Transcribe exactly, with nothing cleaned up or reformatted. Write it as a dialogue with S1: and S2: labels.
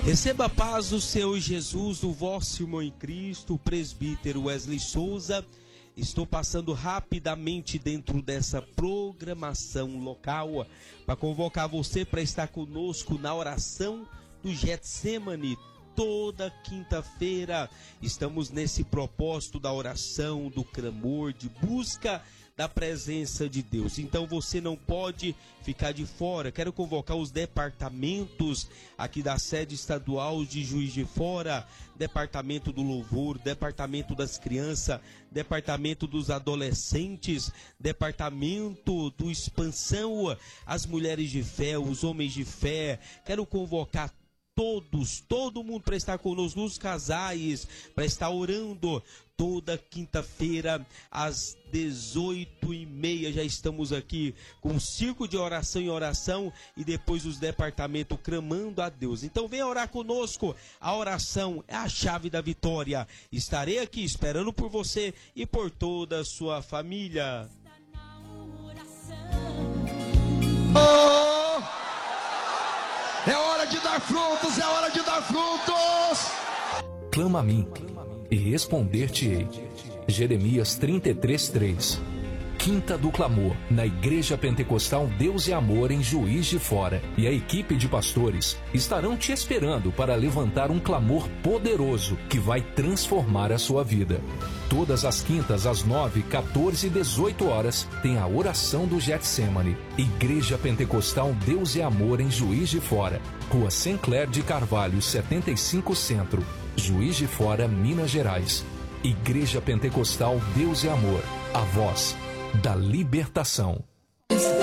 S1: Receba a paz do Senhor Jesus, o vosso irmão em Cristo, o presbítero Wesley Souza. Estou passando rapidamente dentro dessa programação local para convocar você para estar conosco na oração do Getsemane. Toda quinta-feira estamos nesse propósito da oração, do clamor, de busca da presença de Deus. Então você não pode ficar de fora. Quero convocar os departamentos aqui da sede estadual de Juiz de Fora, departamento do louvor, departamento das crianças, departamento dos adolescentes, departamento do expansão, as mulheres de fé, os homens de fé. Quero convocar todos, todo mundo para estar conosco, nos casais, para estar orando toda quinta-feira às dezoito e meia. Já estamos aqui com um círculo de oração em oração e depois os departamentos clamando a Deus. Então venha orar conosco. A oração é a chave da vitória. Estarei aqui esperando por você e por toda a sua família.
S2: Oh! É hora de dar frutos, é hora de dar frutos.
S3: Clama a mim e responder-te-ei. Jeremias trinta e três, três. Quinta do Clamor, na Igreja Pentecostal Deus e Amor em Juiz de Fora. E a equipe de pastores estarão te esperando para levantar um clamor poderoso que vai transformar a sua vida. Todas as quintas, às nove, quatorze e dezoito horas, tem a oração do Getsemane. Igreja Pentecostal Deus e Amor em Juiz de Fora. Rua Sinclair de Carvalho, setenta e cinco Centro. Juiz de Fora, Minas Gerais. Igreja Pentecostal Deus e Amor. A voz da libertação.